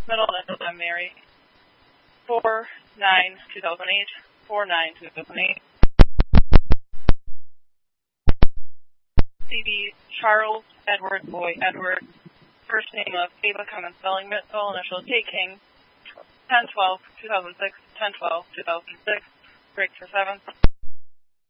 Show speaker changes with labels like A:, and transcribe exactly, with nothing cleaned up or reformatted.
A: Middle initials, I'm Mary. four nine two thousand eight. four nine two thousand eight. C D Charles Edward Boy Edward. First name of Ava, common spelling, middle initial J King. ten twelve two thousand six. ten twelve two thousand six. Break for seven.